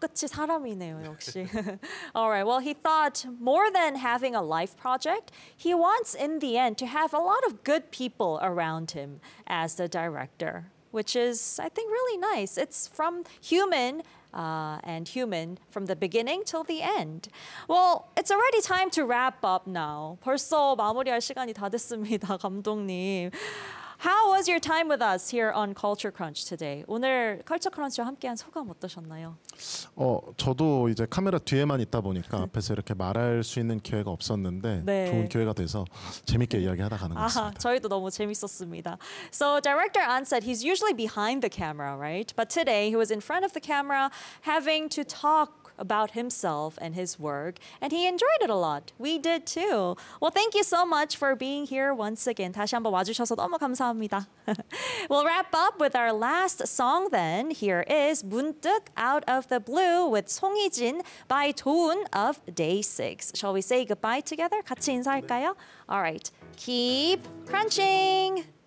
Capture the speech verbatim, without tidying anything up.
끝이 사람이네요, 역시. All right, well, he thought more than having a life project, he wants in the end to have a lot of good people around him as the director, which is, I think, really nice. It's from human uh, and human from the beginning till the end. Well, it's already time to wrap up now. 벌써 마무리할 시간이 다 됐습니다, 감독님. How was your time with us here on Culture Crunch today? 오늘 컬처 크런치와 함께한 소감 어떠셨나요? 어, 저도 이제 카메라 뒤에만 있다 보니까 앞에서 이렇게 말할 수 있는 기회가 없었는데 네. 좋은 기회가 돼서 재밌게 이야기하다 가는 것 같습니다. 아하, 저희도 너무 재밌었습니다. So director An said he's usually behind the camera, right? But today he was in front of the camera having to talk about himself and his work, and he enjoyed it a lot. We did too. Well, thank you so much for being here once again. 다시 한번 와주셔서 너무 감사합니다. We'll wrap up with our last song then. Here is 문득 Out of the Blue with 송희진 by 도훈 of Day six. Shall we say goodbye together? 같이 인사할까요? All right. Keep crunching!